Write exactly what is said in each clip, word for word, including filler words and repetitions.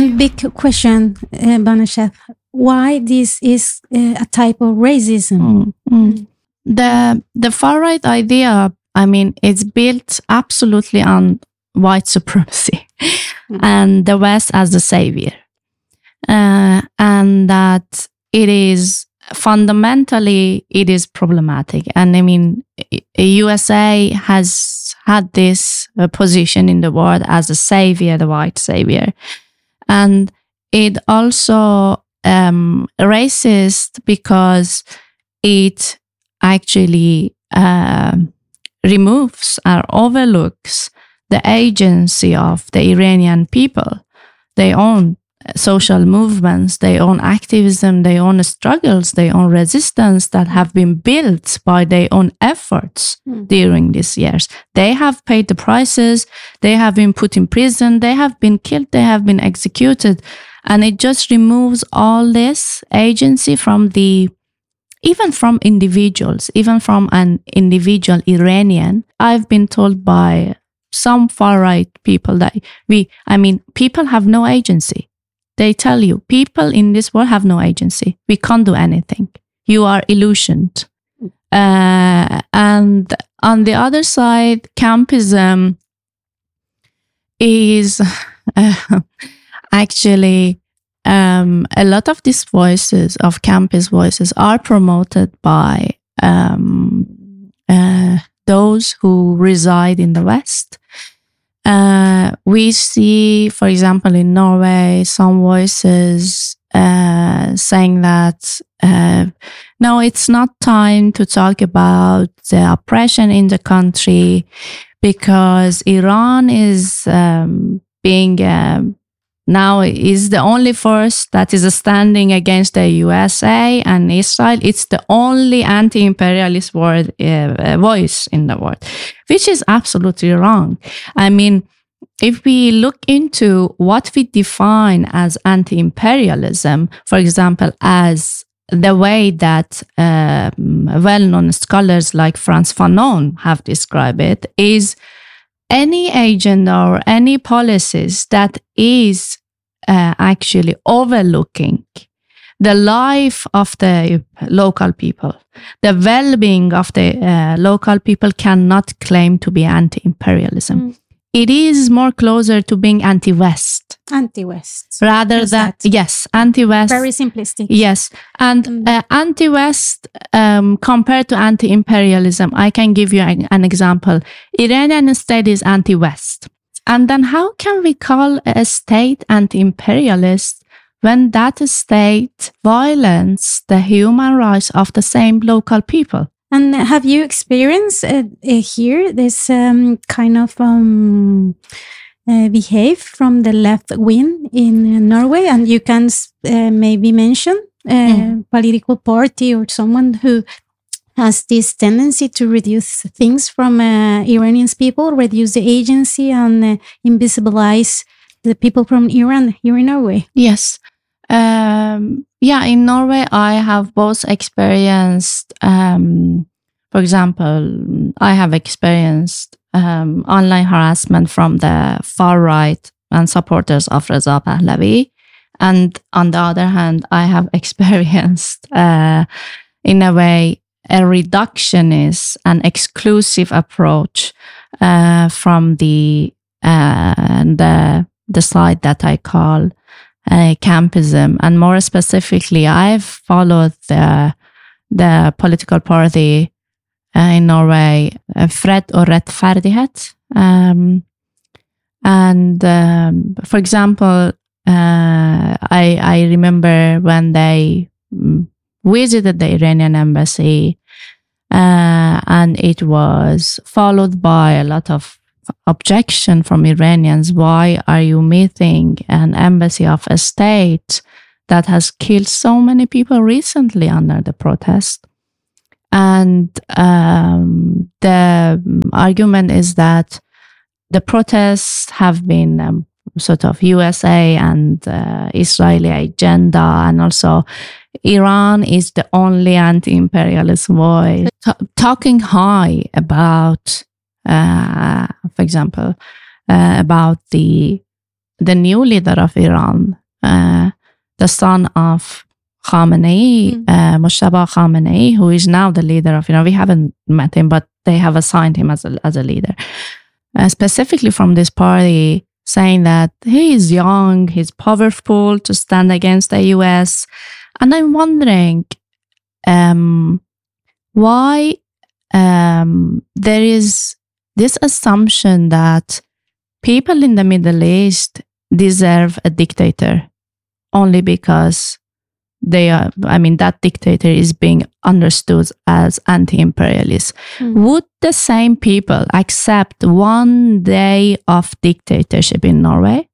And big question, uh, Banasheth, why this is uh, a type of racism? Mm, mm. The the far right idea, I mean, it's built absolutely on white supremacy mm. and the West as the savior, uh, and that it is fundamentally it is problematic. And I mean, U S A has had this uh, position in the world as a savior, the white savior, and it also um, racist because it actually uh, removes or overlooks the agency of the Iranian people, their own social movements, their own activism, their own struggles, their own resistance that have been built by their own efforts mm. during these years. They have paid the prices, they have been put in prison, they have been killed, they have been executed. And it just removes all this agency from the, even from individuals, even from an individual Iranian. I've been told by some far-right people that we, I mean, people have no agency. They tell you, people in this world have no agency. We can't do anything. You are illusioned. Uh, and on the other side, campism is uh, actually um, a lot of these voices, of campus voices, are promoted by um, uh, those who reside in the West. Uh, we see, for example, in Norway, some voices uh, saying that uh, no, it's not time to talk about the oppression in the country because Iran is um, being uh, now is the only force that is standing against the U S A and Israel. It's the only anti-imperialist word, uh, voice in the world, which is absolutely wrong. I mean, if we look into what we define as anti-imperialism, for example, as the way that um, well-known scholars like Frantz Fanon have described it, is any agenda or any policies that is uh, actually overlooking the life of the local people, the well-being of the uh, local people cannot claim to be anti-imperialism. Mm. It is more closer to being anti-West. Anti-West. Rather than, that? yes, anti-West. Very simplistic. Yes. And mm. uh, anti-West um, compared to anti-imperialism, I can give you an, an example. Iranian state is anti-West. And then how can we call a state anti-imperialist when that state violates the human rights of the same local people? And have you experienced uh, uh, here this um, kind of um, uh, behave from the left wing in uh, Norway? And you can uh, maybe mention a mm. political party or someone who has this tendency to reduce things from uh, Iranian people, reduce the agency and uh, invisibilize the people from Iran here in Norway. Yes. Um, yeah, in Norway, I have both experienced, um, for example, I have experienced um, online harassment from the far right and supporters of Reza Pahlavi. And on the other hand, I have experienced, uh, in a way, a reductionist and exclusive approach uh, from the, uh, the the side that I call Uh, campism, and more specifically, I've followed the the political party uh, in Norway, uh, Fred og Rettferdighet, um, and um, for example, uh, I I remember when they visited the Iranian embassy, uh, and it was followed by a lot of objection from Iranians. Why are you meeting an embassy of a state that has killed so many people recently under the protest? And um, the argument is that the protests have been um, sort of U S A and uh, Israeli agenda, and also Iran is the only anti-imperialist voice T- talking high about Uh, for example, uh, about the the new leader of Iran, uh, the son of Khamenei, mm. uh, Mojtaba Khamenei, who is now the leader of Iran. We haven't met him, but they have assigned him as a, as a leader. Uh, specifically from this party, saying that he is young, he's powerful to stand against the U S. And I'm wondering um, why um, there is this assumption that people in the Middle East deserve a dictator only because they are, I mean, that dictator is being understood as anti-imperialist. Mm. Would the same people accept one day of dictatorship in Norway?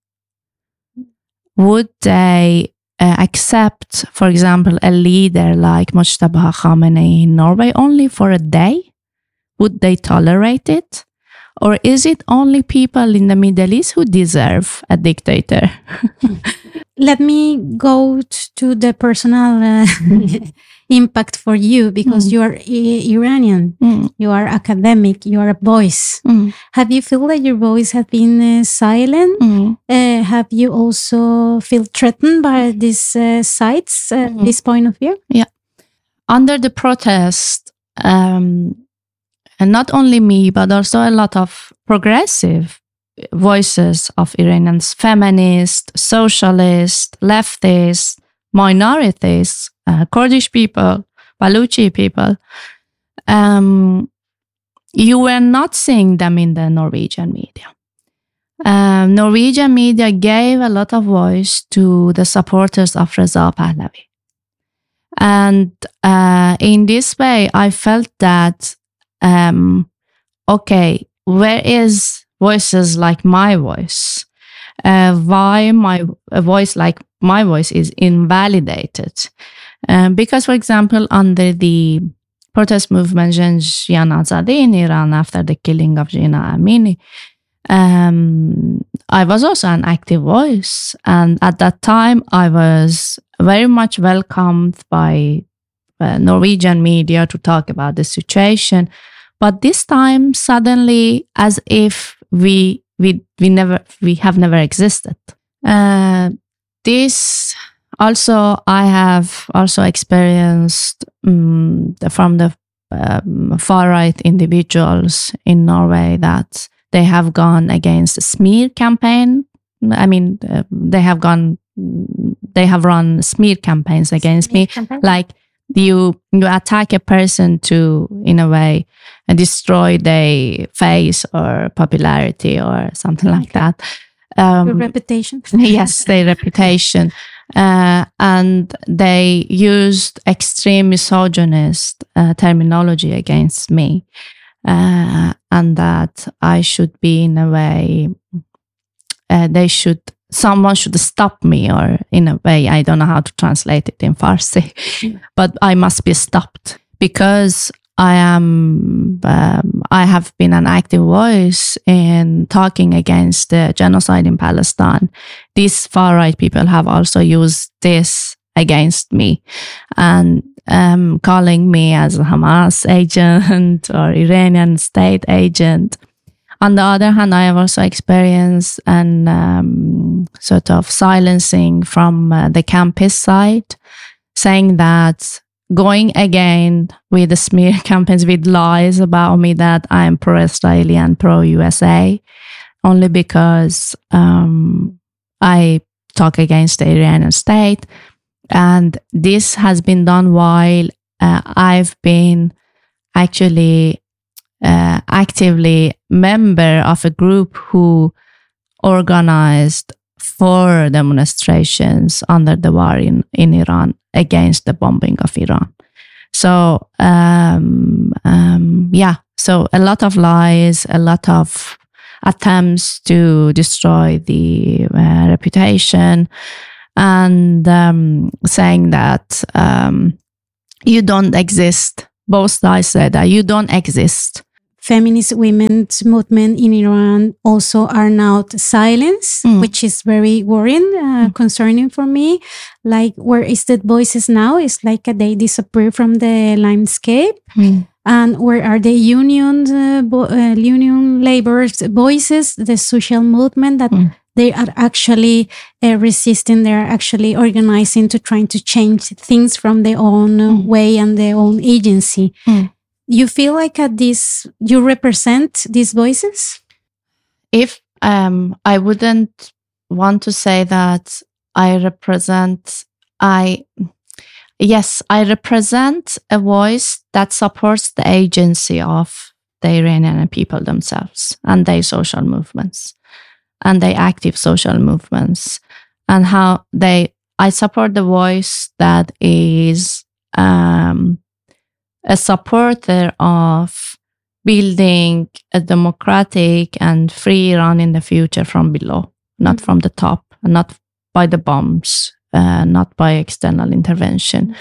Would they uh, accept, for example, a leader like Mojtaba Khamenei in Norway only for a day? Would they tolerate it? Or is it only people in the Middle East who deserve a dictator? Let me go to the personal uh, impact for you, because mm. you are I- Iranian, mm. you are academic, you are a voice. Mm. Have you feel that your voice has been uh, silent? Mm. Uh, have you also feel threatened by these uh, sites, uh, mm. this point of view? Yeah. Under the protest, um, and not only me, but also a lot of progressive voices of Iranians, feminists, socialists, leftists, minorities, uh, Kurdish people, Baluchi people, um, you were not seeing them in the Norwegian media. Um, Norwegian media gave a lot of voice to the supporters of Reza Pahlavi. And uh, in this way, I felt that, um, okay, where is voices like my voice? Uh, why my a voice like my voice is invalidated? Um, because, for example, under the protest movement Janjan Azadeh in Iran after the killing of Jina Amini, um, I was also an active voice. And at that time, I was very much welcomed by uh, Norwegian media to talk about the situation. But this time, suddenly, as if we we we never we have never existed. Uh, this also I have also experienced um, the, from the um, far right individuals in Norway that they have gone against the smear campaign. I mean, uh, they have gone, they have run smear campaigns against smear me, campaign? Like. You you attack a person to, in a way, uh, destroy their face or popularity or something like that. Um, Your reputation. Yes, their reputation. Uh, and they used extreme misogynist uh, terminology against me. Uh, and that I should be, in a way, uh, they should someone should stop me, or in a way, I don't know how to translate it in Farsi, mm. but I must be stopped because I am, um, I have been an active voice in talking against the genocide in Palestine. These far-right people have also used this against me and um, calling me as a Hamas agent or Iranian state agent. On the other hand, I have also experienced an um, sort of silencing from uh, the campus side, saying that going again with the smear campaigns, with lies about me that I am pro-Israeli and pro-U S A, only because um, I talk against the Iranian state. And this has been done while uh, I've been actually Uh, actively member of a group who organized four demonstrations under the war in, in Iran against the bombing of Iran. So, um, um, yeah, so a lot of lies, a lot of attempts to destroy the uh, reputation, and um, saying that um, you don't exist. Both sides said that you don't exist. Feminist women's movement in Iran also are now silenced, mm. which is very worrying, uh, mm. concerning for me. Like, where is the voices now? It's like uh, they disappear from the landscape. Mm. And where are the unions, uh, bo- uh, union laborers' voices, the social movement that mm. they are actually uh, resisting, they're actually organizing to trying to change things from their own mm. way and their own agency. Mm. You feel like at this, you represent these voices? If um, I wouldn't want to say that I represent, I, yes, I represent a voice that supports the agency of the Iranian people themselves and their social movements and their active social movements, and how they, I support the voice that is um, a supporter of building a democratic and free Iran in the future from below, not mm-hmm. from the top, and not by the bombs, uh, not by external intervention.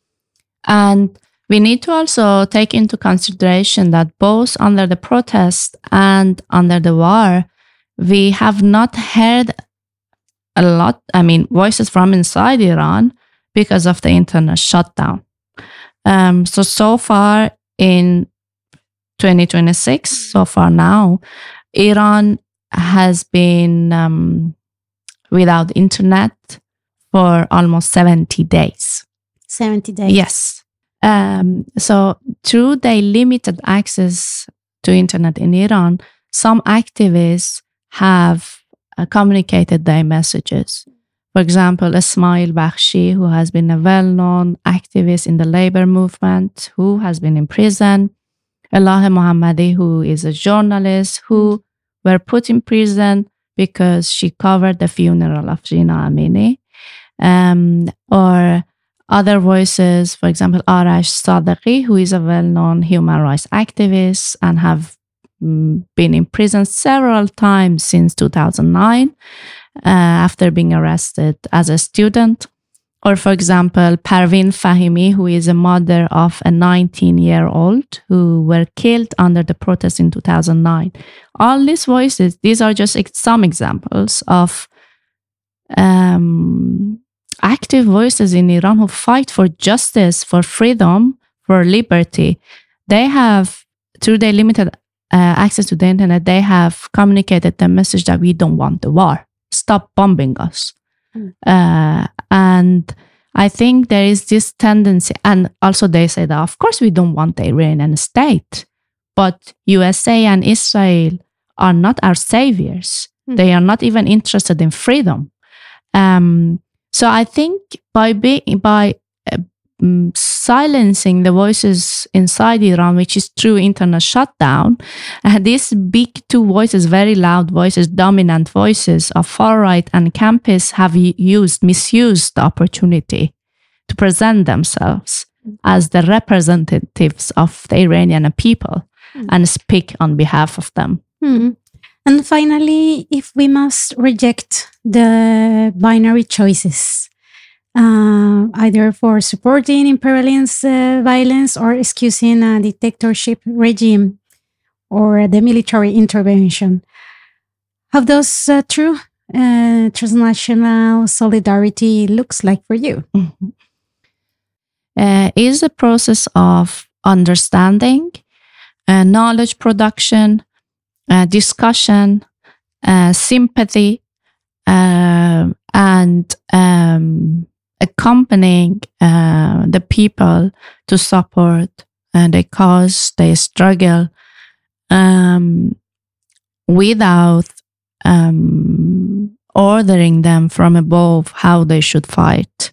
And we need to also take into consideration that both under the protest and under the war, we have not heard a lot, I mean, voices from inside Iran because of the internet shutdown. Um, so, so far in twenty twenty-six, so far now, Iran has been um, without internet for almost seventy days. seventy days? Yes. Um, so through their limited access to internet in Iran, some activists have uh, communicated their messages. For example, Esmail Bakhshi, who has been a well-known activist in the labor movement, who has been in prison. Elah Mohammadi, who is a journalist, who were put in prison because she covered the funeral of Jina Amini. Um, or other voices, for example, Arash Sadeghi, who is a well-known human rights activist and have um, been in prison several times since two thousand nine uh, after being arrested as a student. Or, for example, Parveen Fahimi, who is a mother of a nineteen-year-old who were killed under the protest in two thousand nine. All these voices, these are just some examples of um, active voices in Iran who fight for justice, for freedom, for liberty. They have, through their limited uh, access to the internet, they have communicated the message that we don't want the war. Stop bombing us. Mm. Uh, and I think there is this tendency, and also they say that, of course, we don't want the Iranian state, but U S A and Israel are not our saviors. Mm. They are not even interested in freedom. Um, so I think by being, by uh, um, silencing the voices inside Iran, which is through internet shutdown, uh, these big two voices, very loud voices, dominant voices of far right and campus have used, misused the opportunity to present themselves as the representatives of the Iranian people mm. and speak on behalf of them. Mm. And finally, if we must reject the binary choices, uh, either for supporting imperialist uh, violence or excusing a dictatorship regime or the military intervention, how does uh, true uh, transnational solidarity looks like for you? Mm-hmm. Uh, is a process of understanding, uh, knowledge production, Uh, discussion, uh, sympathy, uh, and um, accompanying uh, the people to support uh, their cause, their struggle, um, without um, ordering them from above how they should fight.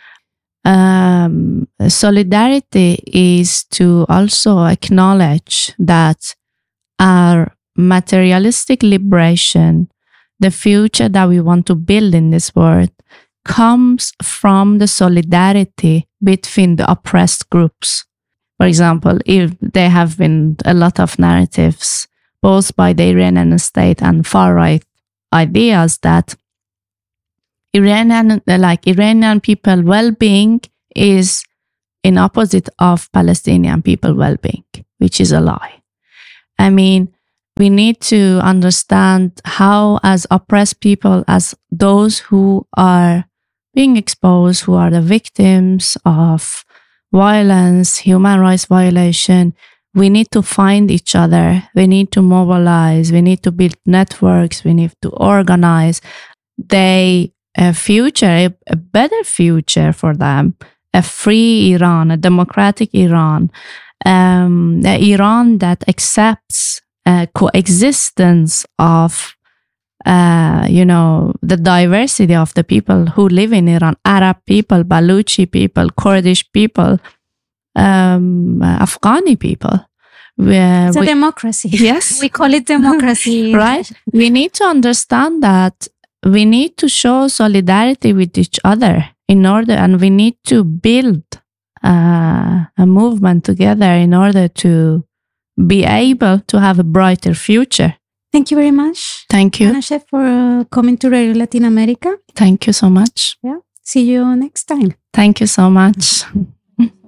Um, solidarity is to also acknowledge that our materialistic liberation, the future that we want to build in this world, comes from the solidarity between the oppressed groups. For example, if there have been a lot of narratives, both by the Iranian state and far-right ideas, that Iranian, like Iranian people well-being is in opposite of Palestinian people well-being, which is a lie. I mean, we need to understand how, as oppressed people, as those who are being exposed, who are the victims of violence, human rights violation, we need to find each other. We need to mobilize. We need to build networks. We need to organize. They a future, a, a better future for them, a free Iran, a democratic Iran, um, an Iran that accepts uh, coexistence of, uh, you know, the diversity of the people who live in Iran, Arab people, Baluchi people, Kurdish people, um, Afghani people. We, It's a we, democracy. Yes. We call it democracy. Right? We need to understand that we need to show solidarity with each other in order, and we need to build uh, a movement together in order to be able to have a brighter future. Thank you very much. Thank you. Ana Chef, for uh, coming to Radio Latin America. Thank you so much. Yeah. See you next time. Thank you so much.